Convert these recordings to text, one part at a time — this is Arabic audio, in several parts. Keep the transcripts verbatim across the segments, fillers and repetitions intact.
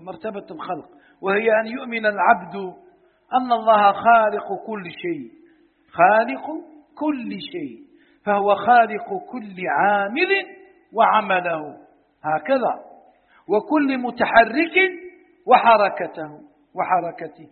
مرتبة الخلق، وهي أن يؤمن العبد أن الله خالق كل شيء، خالق كل شيء، فهو خالق كل عامل وعمله هكذا، وكل متحرك وحركته وحركته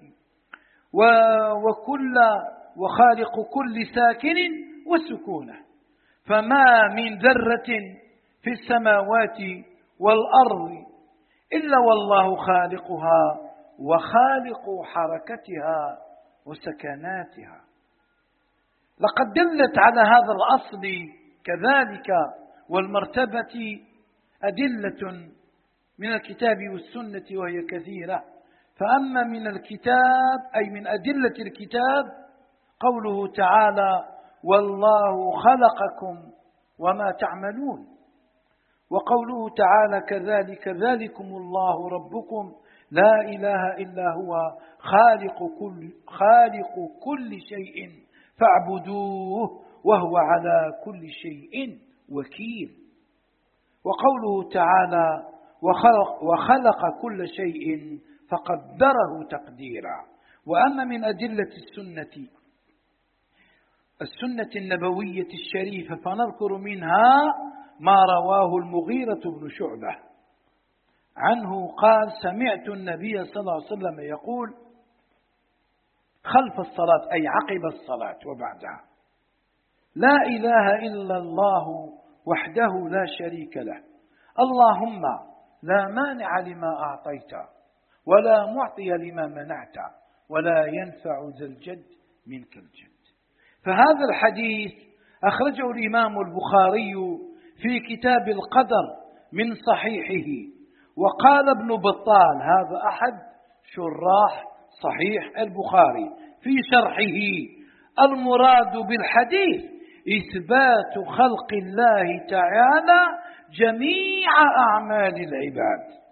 وكل وخالق كل ساكن وسكونه. فما من ذرة في السماوات والأرض إلا والله خالقها وخالق حركتها وسكناتها. لقد دلت على هذا الأصل كذلك والمرتبة أدلة من الكتاب والسنة وهي كثيرة. فأما من الكتاب أي من أدلة الكتاب قوله تعالى: والله خلقكم وما تعملون، وقوله تعالى كذلك: ذلكم الله ربكم لا إله إلا هو خالق كل, خالق كل شيء فاعبدوه وهو على كل شيء وكيل. وقوله تعالى: وخلق, وخلق كل شيء فقدره تقديرا. وأما من أدلة السنة السنة النبوية الشريفة فنذكر منها ما رواه المغيرة بن شعبة عنه قال: سمعت النبي صلى الله عليه وسلم يقول خلف الصلاة أي عقب الصلاة وبعدها: لا إله إلا الله وحده لا شريك له، اللهم لا مانع لما أعطيت ولا معطي لما منعت ولا ينفع ذا الجد منك الجد. فهذا الحديث أخرجه الإمام البخاري في كتاب القدر من صحيحه. وقال ابن بطال، هذا أحد شراح صحيح البخاري، في شرحه: المراد بالحديث إثبات خلق الله تعالى جميع أعمال العباد.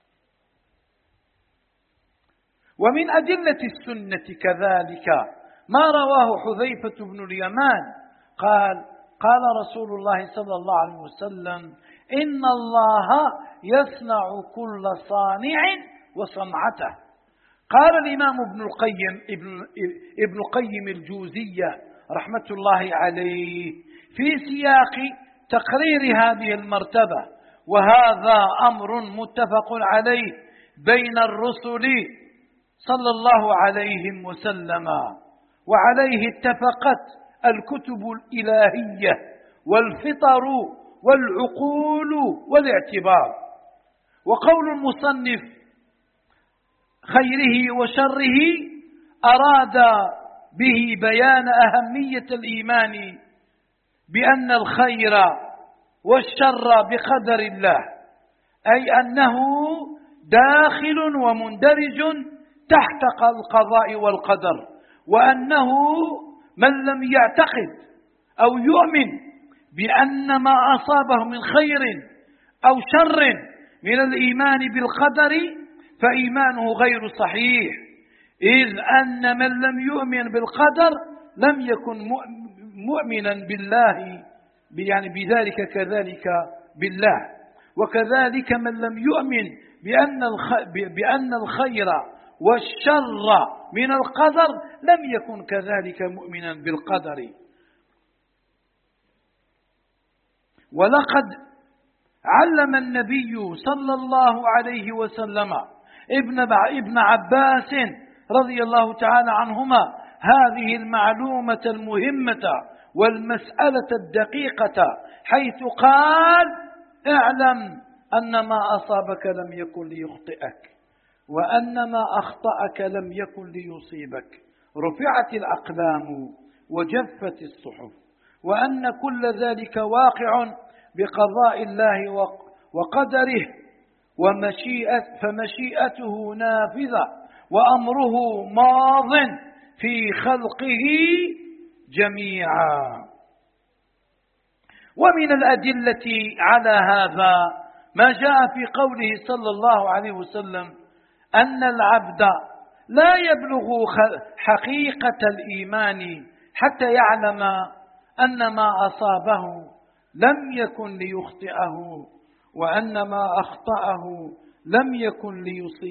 ومن أدلة السنة كذلك ما رواه حذيفة بن اليمان قال: قال رسول الله صلى الله عليه وسلم: إن الله يصنع كل صانع وصنعته. قال الإمام ابن القيم ابن, ابن قيم الجوزية رحمة الله عليه في سياق تقرير هذه المرتبة: وهذا أمر متفق عليه بين الرسل صلى الله عليه وسلم، وعليه اتفقت الكتب الإلهية والفطر والعقول والاعتبار. وقول المصنف خيره وشره أراد به بيان أهمية الإيمان بأن الخير والشر بقدر الله، أي أنه داخل ومندرج تحت القضاء والقدر، وأنه من لم يعتقد أو يؤمن بأن ما أصابه من خير أو شر من الإيمان بالقدر فإيمانه غير صحيح، إذ أن من لم يؤمن بالقدر لم يكن مؤمنا بالله، يعني بذلك كذلك بالله. وكذلك من لم يؤمن بأن الخير والشر من القدر لم يكن كذلك مؤمنا بالقدر. ولقد علم النبي صلى الله عليه وسلم ابن عباس رضي الله تعالى عنهما هذه المعلومة المهمة والمسألة الدقيقة، حيث قال: اعلم أن ما أصابك لم يكن ليخطئك، وأن ما أخطأك لم يكن ليصيبك، رفعت الأقلام وجفت الصحف، وأن كل ذلك واقع بقضاء الله وقدره، ومشيئة فمشيئته نافذة وأمره ماض في خلقه جميعا. ومن الأدلة على هذا ما جاء في قوله صلى الله عليه وسلم أن العبد لا يبلغ حقيقة الإيمان حتى يعلم أن ما أصابه لم يكن ليخطئه، وأن ما أخطأه لم يكن ليصيبه.